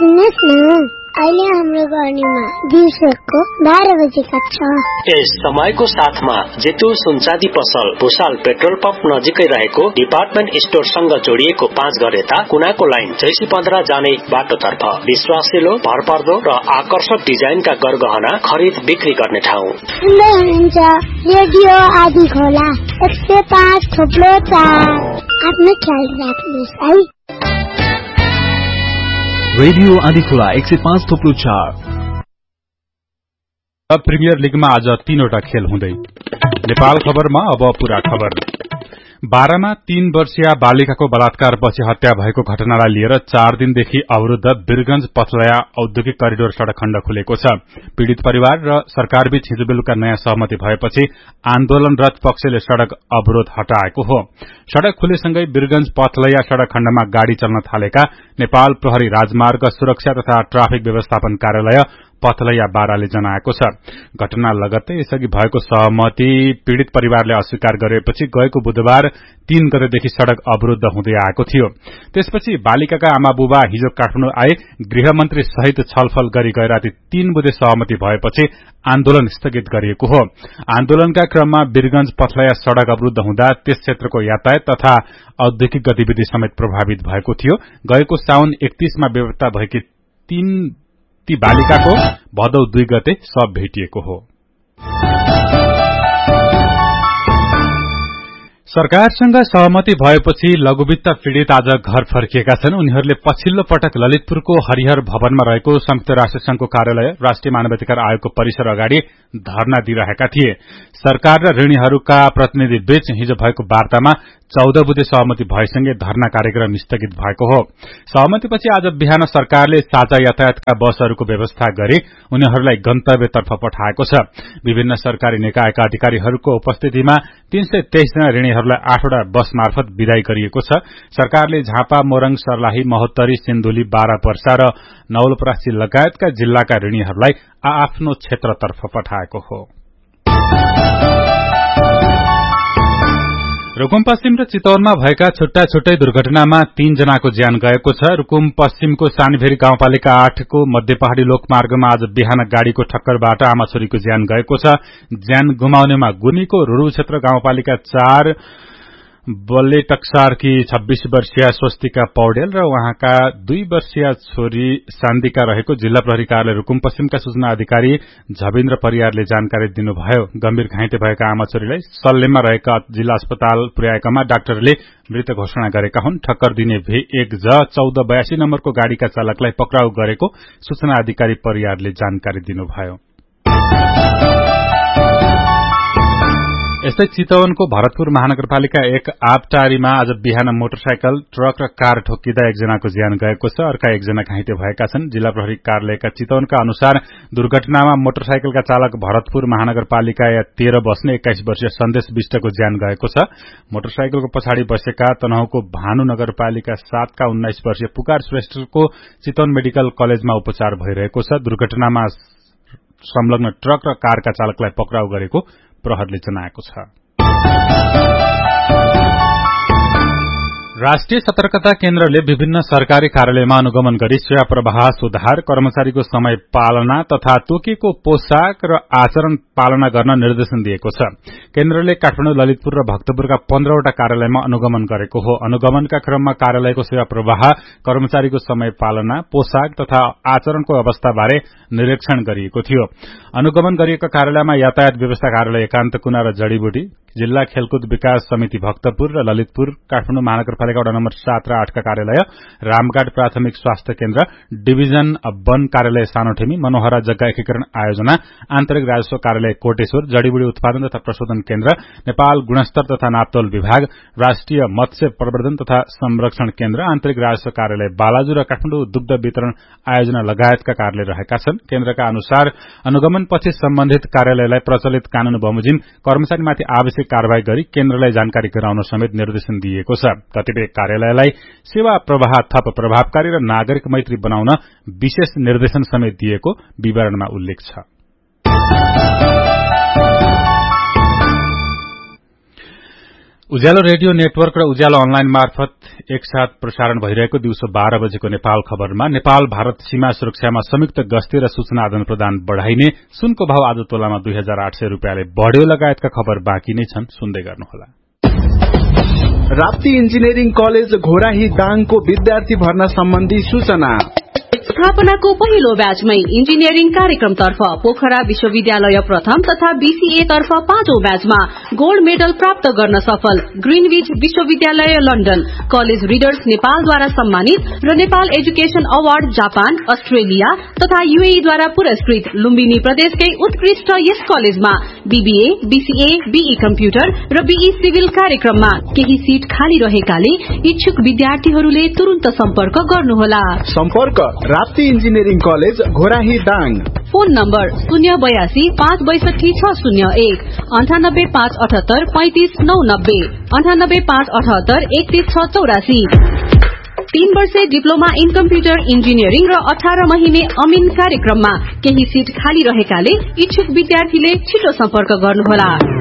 सुन्नुहोस् न, अहिले हाम्रो गर्नीमा दिउँसोको 12 बजेका छ। यस समयको साथमा जेतु सुनचाँदी पसल भुसाल पेट्रोल पम्प नजिकै रहेको डिपार्टमेन्ट स्टोरसँग जोडिएको 5 घर यता कुनाको लाइन जैसी 15 जाने बाटोतर्फ विश्वासिलो, भरपर्दो र आकर्षक डिजाइनका गरगहना खरिद बिक्री गर्ने ठाउँ। सुन्दै हुनुहुन्छ रेडियो आदि खोला 105.4। आफ्नो ख्याल राख्नुहोस् है। रेडियो आदिखोला 105.4। प्रिमियर लिगमा आज 3वटा खेल हुँदै। नेपाल खबरमा अब पूरा खबर। 12 मा 3 वर्षीय बालिकाको बलात्कारपछि हत्या भएको घटनालाई लिएर 4 दिनदेखि अवरुद्ध वीरगंज पथलया औद्योगिक करिडोर सड़क खण्ड खुलेको छ। पीड़ित परिवार र सरकारबीच हिजो बेलुका नयाँ सहमति भएपछि आन्दोलनरत पक्षले सड़क अवरोध हटाएको हो। सड़क खुलेसँगै वीरगंज पथलया सड़क खण्डमा गाड़ी चल्न थालेका नेपाल प्रहरी राजमार्ग सुरक्षा तथा ट्राफिक व्यवस्थापन कार्यालय पथलैया बाराले जनाएको छ। घटना लगत्तै यसअघि भएको सहमति पीड़ित परिवारले अस्वीकार गरेपछि गएको बुधबार 3 गतेदेखि सड़क अवरुद्ध हुँदै आएको थियो। त्यसपछि बालिकाका आमा बुबा हिजो काठमाडौँ आए। गृहमन्त्री सहित छलफल गरी गैराती 3 बुधे सहमति भएपछि आन्दोलन स्थगित गरिएको हो। आन्दोलनका क्रममा वीरगंज पथलैया सड़क अवरुद्ध हुँदा त्यस क्षेत्रको यातायात तथा औद्योगिक गतिविधि समेत प्रभावित भएको थियो। गएको साउन 31 मा बेपत्ता भएकी ती बालिकाको भदौ 2 गते शव भेटिएको हो। सरकारसँग सहमति भएपछि लघुवित्त पीड़ित आज घर फर्किएका छन्। उनीहरूले पछिल्लो पटक ललितपुरको हरिहर भवनमा रहेको संयुक्त राष्ट्र संघको कार्यालय राष्ट्रिय मानवाधिकार आयोगको परिसर अगाडि धरना दिइरहेका थिए। सरकार र ऋणीहरूका प्रतिनिधि बीच हिजो भएको वार्तामा 14 बुधे सहमति भएसँगै धरना कार्यक्रम स्थगित भएको हो। सहमतिपछि आज बिहान सरकारले साझा यातायातका बसहरूको व्यवस्था गरी उनीहरूलाई गन्तव्यतर्फ पठाएको छ। विभिन्न सरकारी निकायका अधिकारीहरूको उपस्थितिमा 323 जना ऋणीहरूलाई 8वटा बस मार्फत विदाई गरिएको छ। सरकारले झापा, मोरङ, सर्लाही, महोत्तरी, सिन्धुली, बारा पर्सा र नवलपरासी लगायतका जिल्लाका ऋणीहरूलाई आफ्नो क्षेत्रतर्फ पठाएको हो। रुकुम पश्चिम र चितवनमा भएका छुट्टा छुट्टै दुर्घटनामा 3 जनाको ज्यान गएको छ। रुकुम पश्चिमको सानीभेरी गाउँपालिका 8 को मध्य पहाड़ी लोकमार्गमा आज बिहान गाड़ीको ठक्करबाट आमा छोरीको ज्यान गएको छ। ज्यान गुमाउनेमा गुनीको रुडु क्षेत्र गाउँपालिका 4 बल्ले टक्सारकी 26 वर्षीय स्वस्तिका पौडेल र उहाँका 2 वर्षीय छोरी सान्दिका रहेको जिल्ला प्रहरी कार्यालय रुकुम पश्चिमका सूचना अधिकारी झविन्द्र परियारले जानकारी दिनुभयो। गम्भीर घाइते भएका आमा छोरीलाई सल्लेममा रहेका जिल्ला अस्पताल पुर्याएकामा डाक्टरले मृत घोषणा गरेका हुन्। ठक्कर दिने V1J 1482 नम्बरको गाड़ीका चालकलाई पक्राउ गरेको सूचना अधिकारी परियारले जानकारी दिनुभयो। यस्तै चितवनको भरतपुर महानगरपालिका 1 आपटारीमा आज बिहान मोटरसाइकल, ट्रक र कार ठोकिँदा 1 जनाको ज्यान गएको छ। अर्का 1 जना घाइते भएका छन्। जिल्ला प्रहरी कार्यालयका चितवनका अनुसार दुर्घटनामा मोटरसाइकलका चालक भरतपुर महानगरपालिका 13 बस्ने 21 वर्षीय सन्देश विष्टको ज्यान गएको छ। मोटरसाइकलको पछाडि बसेका तनहुको भानु नगरपालिका 7 का 19 वर्षीय पुकार श्रेष्ठको चितवन मेडिकल कलेजमा उपचार भइरहेको छ। दुर्घटनामा संलग्न ट्रक र कारका चालकलाई पक्राउ गरेको प्रहरले जनाएको छ। राष्ट्रिय सतर्कता केन्द्रले विभिन्न सरकारी कार्यालयमा अनुगमन गरी सेवा प्रवाह सुधार, कर्मचारीको समय पालना तथा तोकिएको पोशाक र आचरण पालना गर्न निर्देशन दिएको छ। केन्द्रले काठमाडौँ, ललितपुर र भक्तपुरका 15वटा कार्यालयमा अनुगमन गरेको हो। अनुगमनका क्रममा कार्यालयको सेवा प्रवाह, कर्मचारीको समय पालना, पोशाक तथा आचरणको अवस्थाबारे निरीक्षण गरिएको थियो। अनुगमन गरिएका कार्यालयमा यातायात व्यवस्था कार्यालय एकान्त कुना र जडीबुटी, जिल्ला खेलकुद विकास समिति भक्तपुर र ललितपुर, काठमाडौँ महानगरपालिका वडा नम्बर 7 र 8 का कार्यालय, रामघाट प्राथमिक स्वास्थ्य केन्द्र, डिभिजन वन कार्यालय सानोठेमी, मनोहरा जग्गा एकीकरण आयोजना, आन्तरिक राजस्व कार्यालय कोटेश्वर, जडीबुटी उत्पादन तथा प्रशोधन केन्द्र, नेपाल गुणस्तर तथा नापतोल विभाग, राष्ट्रिय मत्स्य प्रवर्धन तथा संरक्षण केन्द्र, आन्तरिक राजस्व कार्यालय बालाजु र काठमाडौँ दुग्ध वितरण आयोजना लगायतका कार्यालय रहेका छन्। केन्द्रका अनुसार अनुगमनपछि सम्बन्धित कार्यालयलाई प्रचलित कानून बमोजिम कर्मचारीमाथि आवश्यक कारवाही गरी केन्द्रलाई जानकारी गराउन समेत निर्देशन दिएको छ। कतिपय कार्यालयलाई सेवा प्रवाह थप प्रभावकारी र नागरिक मैत्री बनाउन विशेष निर्देशन समेत दिएको विवरणमा उल्लेख छ। उज्यालो रेडियो नेटवर्क र उज्यालो अनलाइन मार्फत एकसाथ प्रसारण भइरहेको दिउँसो 12 बजेको नेपाल खबरमा नेपाल भारत सीमा सुरक्षामा संयुक्त गस्ती र सूचना आदान प्रदान बढ़ाइने, सुनको भाव आज तोलामा 2800 रुपियाँले बढ़्यो लगायतका खबर बाँकी नै छन्, सुन्दै गर्नुहोला। राप्ती इन्जिनियरिङ कलेज घोराही दाङको विद्यार्थी भर्ना सम्बन्धी सूचना। स्थापनाको पहिलो ब्याचमै इन्जिनियरिङ कार्यक्रमतर्फ पोखरा विश्वविद्यालय प्रथम तथा बीसीए तर्फ 5औं ब्याचमा गोल्ड मेडल प्राप्त गर्न सफल ग्रीनविच विश्वविद्यालय लन्डन, कलेज रिडर्स नेपालद्वारा सम्मानित र Nepal education award Japan, Australia तथा यूएईद्वारा पुरस्कृत लुम्बिनी प्रदेशकै उत्कृष्ट यस कलेजमा बीबीए, बीसीए, बीई कम्प्युटर र बीई सिभिल कार्यक्रममा केही सीट खाली रहेकाले इच्छुक विद्यार्थीहरूले तुरुन्त सम्पर्क गर्नुहोला। सम्पर्क Rapti engineering college Ghorahi Dang. Phone number 082 562 601 98 578 35 990 98 578 31 684। 3 वर्षे डिप्लोमा इन कम्प्युटर इन्जिनियरिङ र 18 महिने अमिन कार्यक्रममा केही सीट खाली रहेकाले इच्छुक विद्यार्थीले छिटो सम्पर्क गर्नुहोला।